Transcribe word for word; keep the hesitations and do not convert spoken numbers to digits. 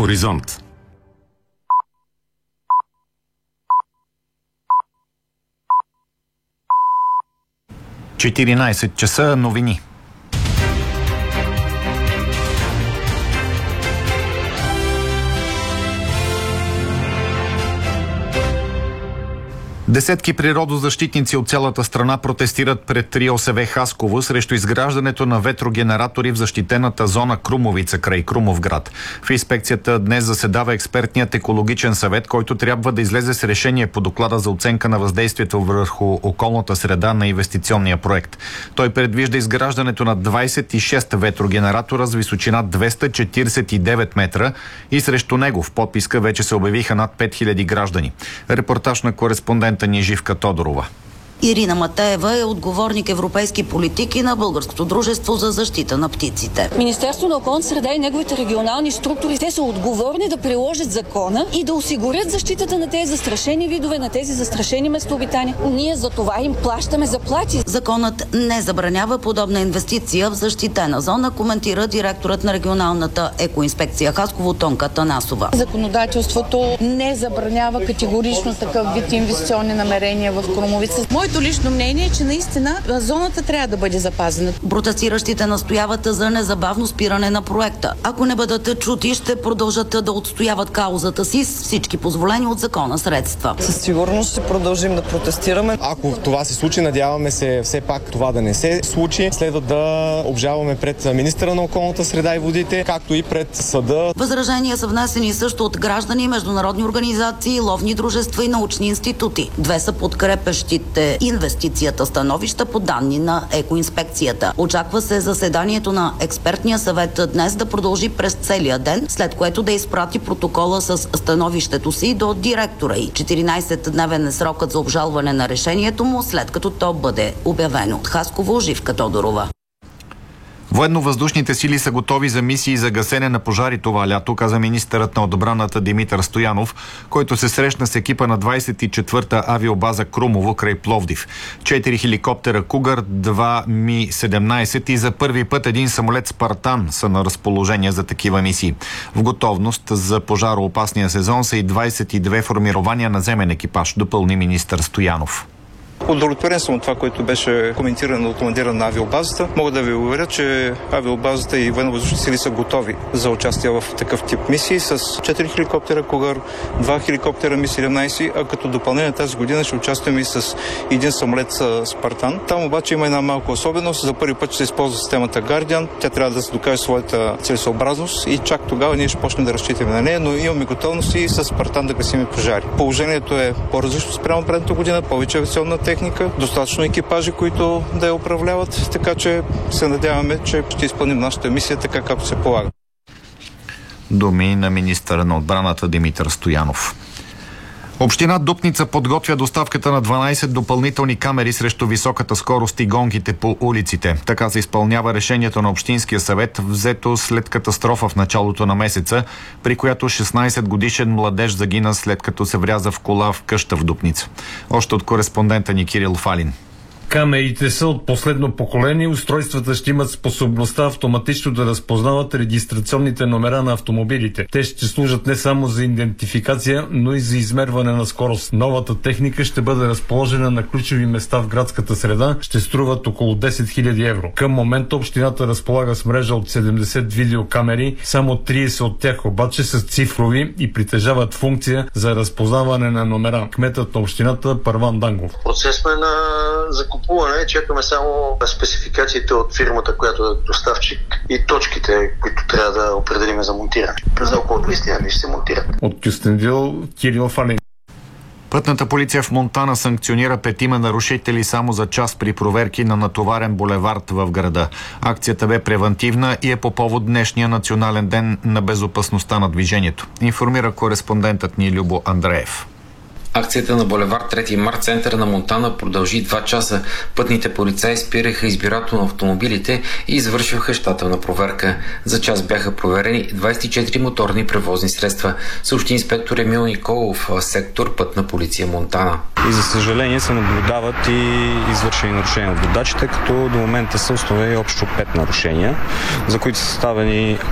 Хоризонт. четиринайсет часа, новини. Десетки природозащитници от цялата страна протестират пред РИОСВ Хасково срещу изграждането на ветрогенератори в защитената зона Крумовица край Крумовград. В инспекцията днес заседава експертният екологичен съвет, който трябва да излезе с решение по доклада за оценка на въздействието върху околната среда на инвестиционния проект. Той предвижда изграждането на двайсет и шест ветрогенератора с височина двеста четирийсет и девет метра и срещу него в подписка вече се обявиха над пет хиляди граждани. Репортаж на кореспондента ни Живка Тодорова. Ирина Матеева е отговорник европейски политики на Българското дружество за защита на птиците. Министерството на околната среда и неговите регионални структури, те са отговорни да приложат закона и да осигурят защитата на тези застрашени видове, на тези застрашени местообитания. Ние за това им плащаме заплати. Законът не забранява подобна инвестиция в защитена зона, коментира директорът на регионалната екоинспекция Хасково Тонка Танасова. Законодателството не забранява категорично такъв вид инвестиционни намерения в Крумовица. Моето лично мнение е, че наистина зоната трябва да бъде запазена. Протестиращите настояват за незабавно спиране на проекта. Ако не бъдат чути, ще продължат да отстояват каузата си с всички позволени от закона средства. Със сигурност ще продължим да протестираме. Ако това се случи, надяваме се все пак това да не се случи. Следва да обжалваме пред министъра на околната среда и водите, както и пред съда. Възражения са внесени също от граждани, международни организации, ловни дружества и научни институти. Две са подкрепящите инвестицията становища по данни на екоинспекцията. Очаква се заседанието на експертния съвет днес да продължи през целия ден, след което да изпрати протокола с становището си до директора и четиринайсетдневен е срокът за обжалване на решението му, след като то бъде обявено. От Хасково, Живка Тодорова. Военно-въздушните сили са готови за мисии за гасене на пожари това лято, каза министърът на отбраната Димитър Стоянов, който се срещна с екипа на двайсет и четвърта авиобаза Крумово край Пловдив. Четири хеликоптера Кугър, два Ми седемнайсет и за първи път един самолет Спартан са на разположение за такива мисии. В готовност за пожароопасния сезон са и двайсет и две формирования наземен екипаж, допълни министър Стоянов. Удовлетворен съм от това, което беше коментирано от командира на авиобазата. Мога да ви уверя, че авиобазата и военно-въздушни сили са готови за участие в такъв тип мисии с четири хеликоптера Кугър, два хеликоптера Ми седемнайсет, а като допълнение тази година ще участваме и с един самолет Спартан. Там обаче има една малка особеност. За първи път ще се използва системата Guardian. Тя трябва да се докаже своята целесъобразност и чак тогава ние ще почнем да разчитаме на нея, но имаме готовност и с Спартан да гасим пожари. Положението е по-различно спрямо предната година, повече авиационна техника, достатъчно екипажи, които да я управляват, така че се надяваме, че ще изпълним нашата мисия така, както се полага. Думи на министъра на отбраната Димитър Стоянов. Община Дупница подготвя доставката на дванайсет допълнителни камери срещу високата скорост и гонките по улиците. Така се изпълнява решението на Общинския съвет, взето след катастрофа в началото на месеца, при която шестнайсет годишен младеж загина след като се вряза в кола в къща в Дупница. Още от кореспондента ни Кирил Фалин. Камерите са от последно поколение. Устройствата ще имат способността автоматично да разпознават регистрационните номера на автомобилите. Те ще служат не само за идентификация, но и за измерване на скорост. Новата техника ще бъде разположена на ключови места в градската среда. Ще струват около десет хиляди евро. Към момента общината разполага с мрежа от седемдесет видеокамери. Само трийсет от тях обаче са цифрови и притежават функция за разпознаване на номера. Кметът на общината Първан Дангов. Процес сме на закупване. Чакаме само спецификациите от фирмата, която е доставчик и точките, които трябва да определим за монтиране. За около двайсет дни ще се монтират. От Кюстендил, Кирил Фалин. Пътната полиция в Монтана санкционира петима нарушители само за час при проверки на натоварен булевард в града. Акцията бе превантивна и е по повод днешния национален ден на безопасността на движението. Информира кореспондентът ни Любо Андреев. Акцията на булевард трети март, центъра на Монтана, продължи два часа. Пътните полицаи спираха избирателно автомобилите и извършваха щателна проверка. За час бяха проверени двайсет и четири моторни превозни средства, съобщи инспектор Емил Николов, сектор Пътна полиция Монтана. И за съжаление се наблюдават и извършени нарушения от водачите, като до момента са установени общо пет нарушения, за които са съставени